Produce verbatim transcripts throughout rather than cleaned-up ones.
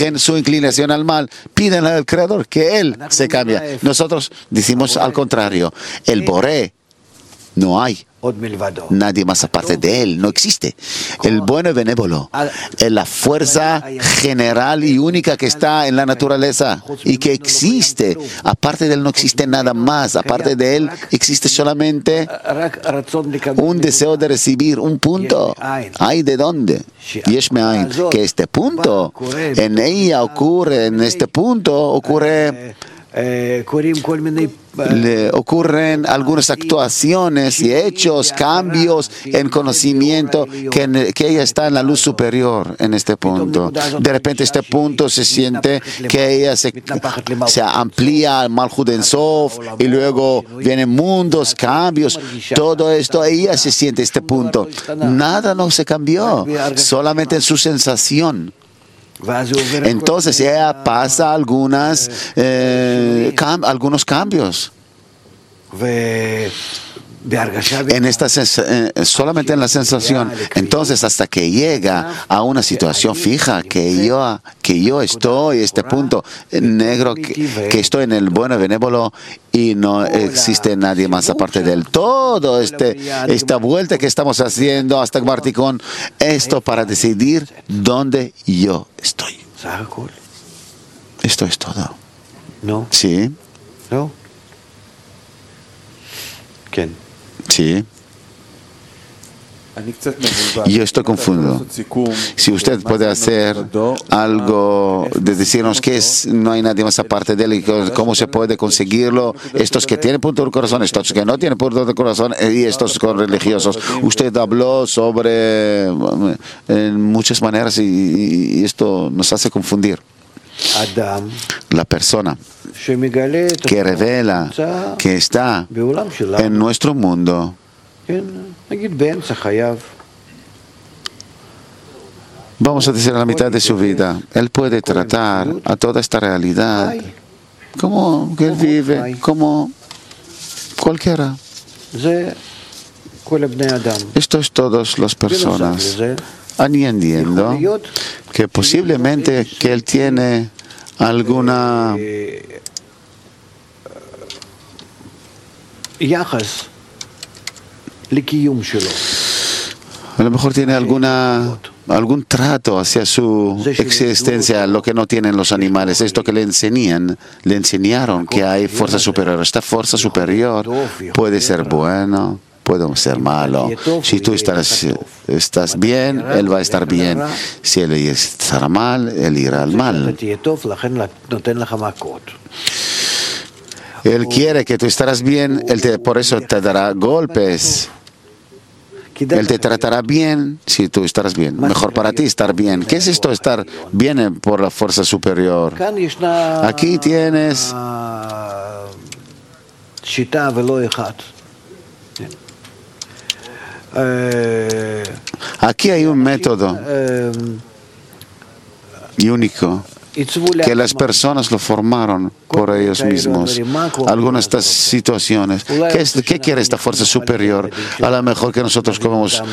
corrigen su inclinación al mal, piden al Creador que Él se cambie. Nosotros decimos al contrario, el Boré no hay nadie más aparte de Él, no existe. El bueno y benévolo es la fuerza general y única que está en la naturaleza y que existe. Aparte de Él no existe nada más. Aparte de Él existe solamente un deseo de recibir, un punto. ¿Hay de dónde? Yesh me'ain. Que este punto, en ella ocurre, en este punto ocurre... Le ocurren algunas actuaciones y hechos, cambios en conocimiento, que, que ella está en la luz superior en este punto. De repente este punto se siente que ella se, se amplía al Malhut En Sof y luego vienen mundos, cambios, todo esto, ella se siente este punto. Nada no se cambió, solamente en su sensación. Entonces ella pasa algunas, eh, cam algunos cambios. En esta eh, solamente en la sensación. Entonces hasta que llega a una situación fija que yo que yo estoy este punto negro que, que estoy en el bueno y benévolo y no existe nadie más aparte de él. Todo este esta vuelta que estamos haciendo hasta Gmartikon, esto para decidir dónde yo estoy. Esto es todo. No. Sí. No. ¿Quién? Sí. Yo estoy confundido. Si usted puede hacer algo de decirnos que es, no hay nadie más aparte de él y cómo se puede conseguirlo, estos que tienen punto del corazón, estos que no tienen punto del corazón y estos con religiosos. Usted habló sobre en muchas maneras y, y esto nos hace confundir. La persona que revela que está en nuestro mundo, vamos a decir a la mitad de su vida, él puede tratar a toda esta realidad como que él vive, como cualquiera. Esto es todas las personas. Añadiendo que posiblemente que él tiene alguna a lo mejor tiene alguna algún trato hacia su existencia, lo que no tienen los animales. Esto que le enseñan, le enseñaron que hay fuerza superior. Esta fuerza superior puede ser bueno, puede ser malo. Si tú estás, estás bien, él va a estar bien. Si él estará mal, él irá al mal. Él quiere que tú estarás bien, él te, por eso te dará golpes. Él te tratará bien si tú estarás bien. Mejor para ti estar bien. ¿Qué es esto estar bien por la fuerza superior? Aquí tienes aquí hay un método y único que las personas lo formaron por ellos mismos. Algunas de estas situaciones. ¿Qué, es, ¿Qué quiere esta fuerza superior? A lo mejor que nosotros comemos,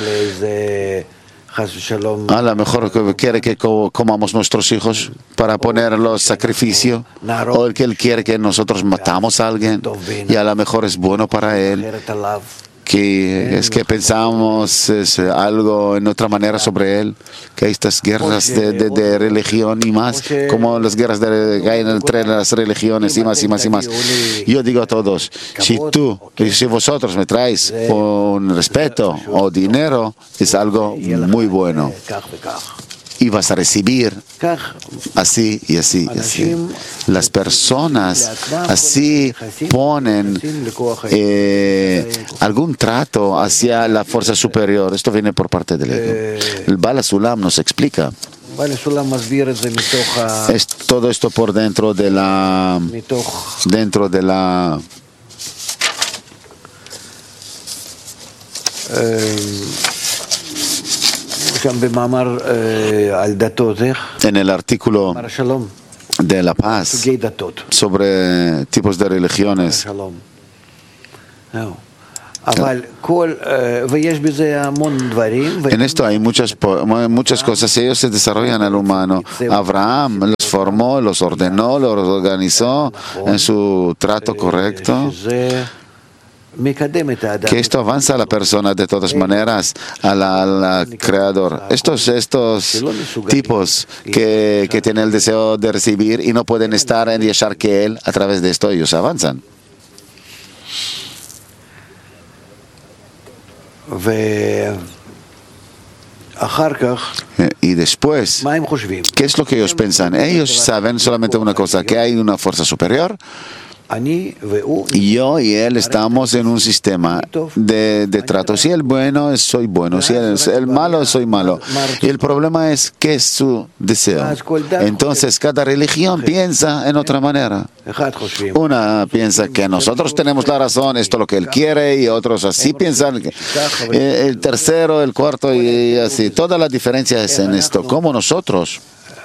a lo mejor quiere que comamos nuestros hijos para ponerlos sacrificio, o el que él quiere que nosotros matamos a alguien y a lo mejor es bueno para él. Que es que pensamos es algo en otra manera sobre él, que hay estas guerras de, de, de religión y más, como las guerras de, que hay entre las religiones y más y más y más. Yo digo a todos, si tú, si vosotros me traéis un respeto o dinero, es algo muy bueno. Y vas a recibir así y así y así. Las personas así ponen eh, algún trato hacia la fuerza superior. Esto viene por parte del ego. El Bala Sulam nos explica. Es todo esto por dentro de la dentro de la en el artículo de la paz sobre tipos de religiones. En esto hay muchas, muchas cosas. Ellos se desarrollan al humano. Abraham los formó, los ordenó, los organizó en su trato correcto. Que esto avanza a la persona de todas maneras, al creador. Estos, estos tipos que, que tienen el deseo de recibir y no pueden estar en Yashar que él, a través de esto ellos avanzan. Y después, ¿qué es lo que ellos piensan? Ellos saben solamente una cosa, que hay una fuerza superior. Y yo y él estamos en un sistema de, de trato. Si el bueno es soy bueno, si el, el malo soy malo. Y el problema es qué es su deseo. Entonces cada religión piensa en otra manera. Una piensa que nosotros tenemos la razón, esto es lo que él quiere, y otros así piensan. El tercero, el cuarto y así. Toda la diferencia es en esto. Como nosotros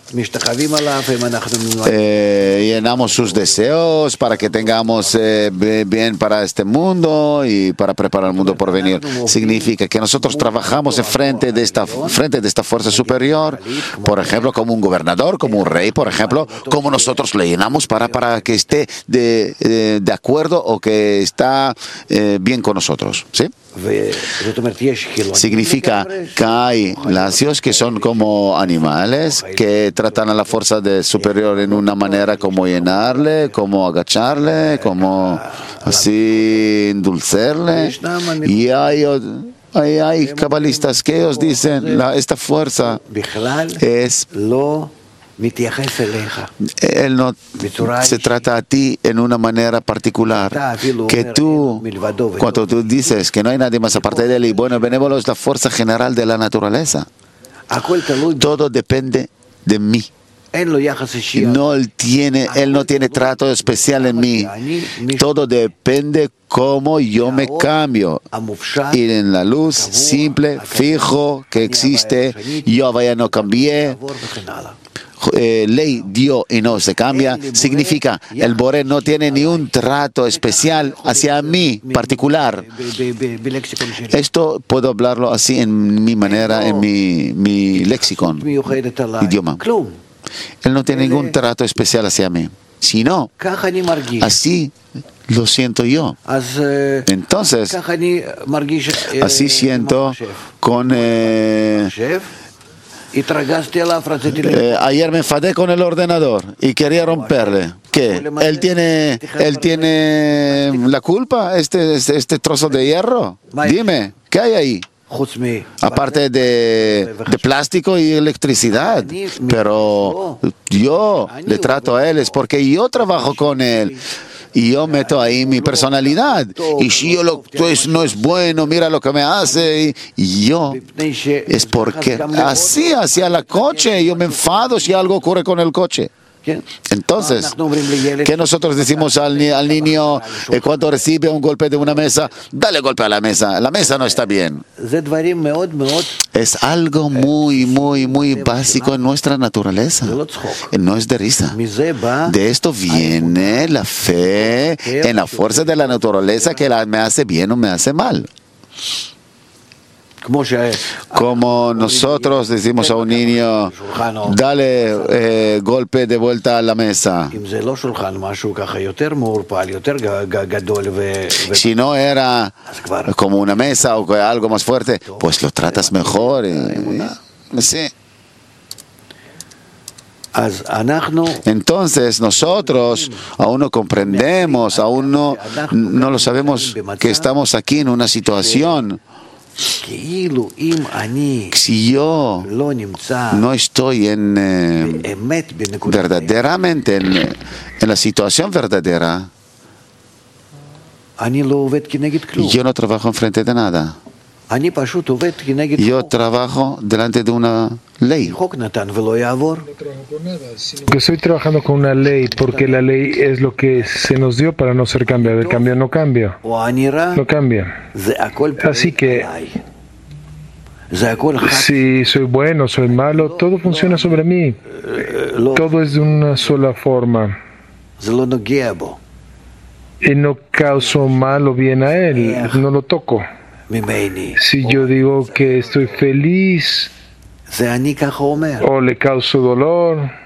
Eh, llenamos sus deseos para que tengamos eh, bien para este mundo y para preparar el mundo por venir. Significa que nosotros trabajamos en frente de esta, frente de esta fuerza superior, por ejemplo, como un gobernador, como un rey, por ejemplo, como nosotros le llenamos para, para que esté de, de, de acuerdo o que está eh, bien con nosotros. ¿Sí? Significa que hay lacios que son como animales que tratan a la fuerza de superior en una manera como llenarle, como agacharle, como así endulcerle. Y hay, hay, hay cabalistas que ellos dicen la, esta fuerza es él no se trata a ti en una manera particular, que tú, cuando tú dices que no hay nadie más aparte de él, y bueno, el benévolo es la fuerza general de la naturaleza. Todo depende de mí. No, él, tiene, él no tiene trato especial en mí. Todo depende cómo yo me cambio. Y en la luz simple, fijo, que existe, yo vaya no cambié. Eh, ley dio y no se cambia, significa el Boré no tiene ni un trato especial hacia mí particular. Esto puedo hablarlo así en mi manera, en mi, mi léxico, idioma. Él no tiene ningún trato especial hacia mí, sino así lo siento yo. Entonces, así siento con eh, Eh, ayer me enfadé con el ordenador y quería romperle. ¿Qué? ¿Él tiene, él tiene la culpa, este, este, este trozo de hierro? Dime, ¿qué hay ahí? Aparte de, de plástico y electricidad. Pero yo le trato a él, es porque yo trabajo con él. Y yo meto ahí mi personalidad. Y si yo lo pues, no es bueno, mira lo que me hace. Y yo, es porque así hacia la coche. Yo me enfado si algo ocurre con el coche. Entonces, ¿qué nosotros decimos al, ni al niño eh, cuando recibe un golpe de una mesa? Dale golpe a la mesa, la mesa no está bien. Es algo muy, muy, muy básico en nuestra naturaleza. No es de risa. De esto viene la fe en la fuerza de la naturaleza que la, me hace bien o me hace mal. Como nosotros decimos a un niño, dale eh, golpe de vuelta a la mesa. Si no era como una mesa o algo más fuerte, pues lo tratas mejor. Y, y, sí. Entonces nosotros aún no comprendemos, aún no, no lo sabemos que estamos aquí en una situación. Si yo no estoy en eh, verdaderamente en, en la situación verdadera, yo no trabajo enfrente de nada. Yo trabajo delante de una ley. Yo estoy trabajando con una ley porque la ley es lo que se nos dio para no ser cambiado. El cambio no cambia. No cambia. Así que si soy bueno, soy malo, todo funciona sobre mí. Todo es de una sola forma. y no causo mal o bien a él, no lo toco. Si yo digo que estoy feliz o le causo dolor,